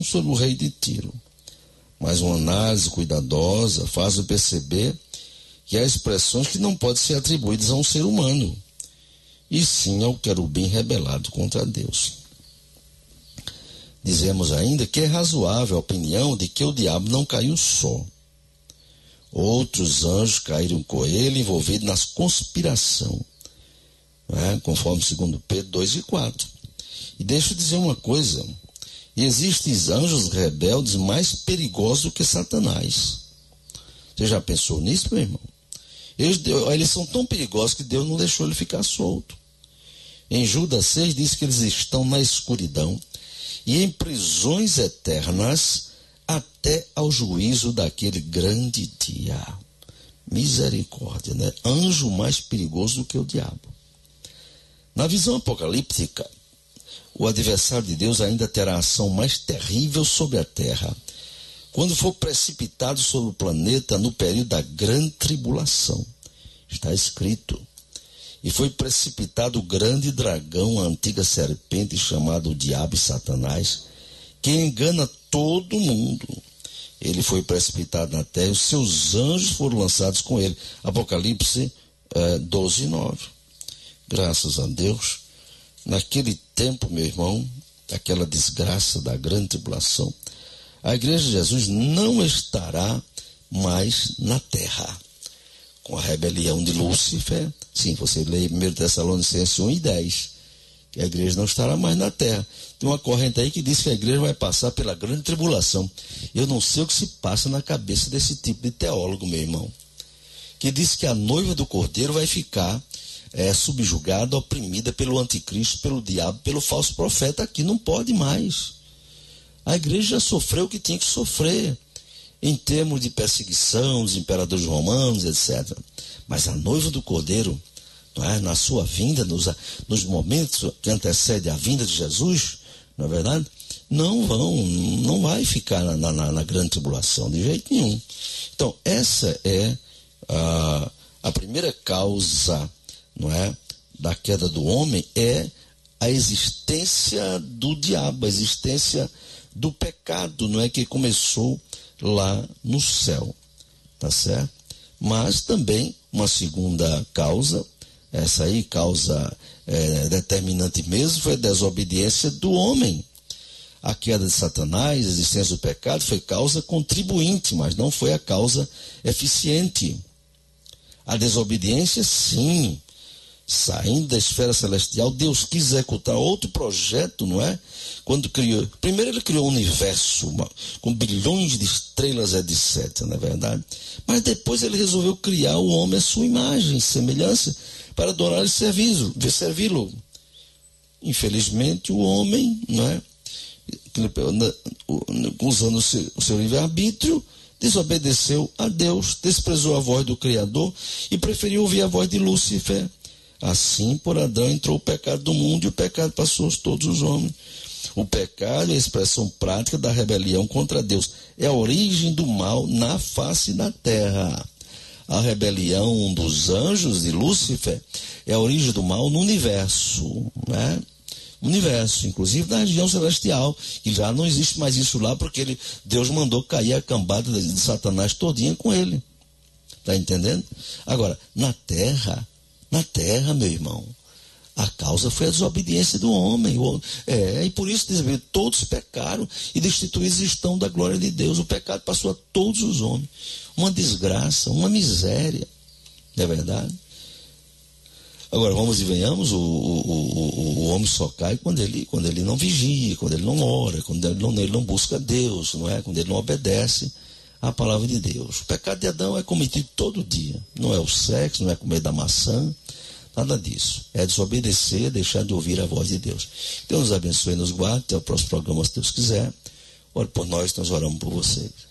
sobre o rei de Tiro. Mas uma análise cuidadosa faz-o perceber que há expressões que não podem ser atribuídas a um ser humano, e sim ao querubim rebelado contra Deus. Dizemos ainda que é razoável a opinião de que o diabo não caiu só. Outros anjos caíram com ele, envolvidos na conspiração, conforme 2 Pedro 2 e 4. E deixa eu dizer uma coisa: existem anjos rebeldes mais perigosos do que Satanás. Você já pensou nisso, meu irmão? Eles são tão perigosos que Deus não deixou ele ficar solto. Em Judas 6 diz que eles estão na escuridão e em prisões eternas até ao juízo daquele grande dia. Misericórdia, né? Anjo mais perigoso do que o diabo. Na visão apocalíptica, o adversário de Deus ainda terá a ação mais terrível sobre a terra, quando for precipitado sobre o planeta no período da grande tribulação. Está escrito: e foi precipitado o grande dragão, a antiga serpente, chamado o diabo e Satanás, que engana todo mundo. Ele foi precipitado na terra e os seus anjos foram lançados com ele. Apocalipse 12, 9. Graças a Deus, naquele tempo, meu irmão, aquela desgraça da grande tribulação, a igreja de Jesus não estará mais na terra. Com a rebelião de Lúcifer, sim, você lê 1 Tessalonicenses 1 e 10, que a igreja não estará mais na terra. Tem uma corrente aí que diz que a igreja vai passar pela grande tribulação. Eu não sei o que se passa na cabeça desse tipo de teólogo, meu irmão, que diz que a noiva do Cordeiro vai ficar subjugada, oprimida pelo anticristo, pelo diabo, pelo falso profeta. Aqui não pode mais. A igreja já sofreu o que tinha que sofrer em termos de perseguição dos imperadores romanos, etc. Mas a noiva do Cordeiro, na sua vinda, nos momentos que antecedem a vinda de Jesus, não é verdade? Não vai ficar na grande tribulação, de jeito nenhum. Então, essa é a primeira causa, da queda do homem, é a existência do diabo, a existência do pecado, que começou lá no céu, tá certo? Mas também uma segunda causa, essa aí, causa determinante mesmo, foi a desobediência do homem. A queda de Satanás, a existência do pecado, foi causa contribuinte, mas não foi a causa eficiente. A desobediência, sim, saindo da esfera celestial, Deus quis executar outro projeto, Quando criou, primeiro ele criou um universo com bilhões de estrelas, etc, não é verdade? Mas depois ele resolveu criar o homem à sua imagem e semelhança para adorar e servi-lo. Infelizmente o homem, usando o seu livre-arbítrio, desobedeceu a Deus, desprezou a voz do Criador e preferiu ouvir a voz de Lúcifer. Assim, por Adão entrou o pecado do mundo e o pecado passou a todos os homens. O pecado é a expressão prática da rebelião contra Deus. É a origem do mal na face da terra. A rebelião dos anjos de Lúcifer é a origem do mal no universo, Universo, inclusive na região celestial, que já não existe mais isso lá, porque Deus mandou cair a cambada de Satanás todinha com ele. Está entendendo? Agora, na terra, meu irmão, a causa foi a desobediência do homem. E por isso diz: todos pecaram e destituídos estão da glória de Deus. O pecado passou a todos os homens. Uma desgraça, uma miséria. Não é verdade? Agora, vamos e venhamos, o homem só cai quando ele não vigia, quando ele não ora, quando ele não busca Deus, quando ele não obedece à palavra de Deus. O pecado de Adão é cometido todo dia. Não é o sexo, não é comer da maçã, nada disso. É desobedecer, deixar de ouvir a voz de Deus. Deus nos abençoe e nos guarde. Até o próximo programa, se Deus quiser. Ore por nós, nós oramos por vocês.